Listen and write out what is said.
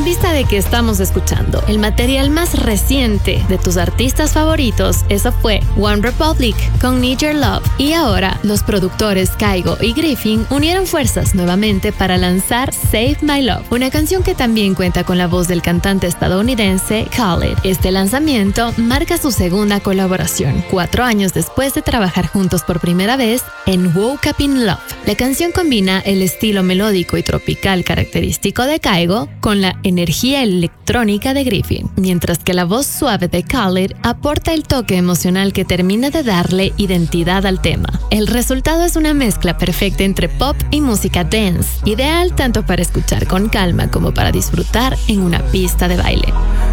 vista de que estamos escuchando el material más reciente de tus artistas favoritos, eso fue One Republic con Need Your Love. Y ahora los productores Kygo y Griffin unieron fuerzas nuevamente para lanzar Save My Love, una canción que también cuenta con la voz del cantante estadounidense Khaled. Este lanzamiento marca su segunda colaboración, 4 años después de trabajar juntos por primera vez en Woke Up in Love. La canción combina el estilo melódico y tropical característico de Kygo con la energía electrónica de Griffin, mientras que la voz suave de Khaled aporta el toque emocional que termina de darle identidad al tema. El resultado es una mezcla perfecta entre pop y música dance, ideal tanto para escuchar con calma como para disfrutar en una pista de baile.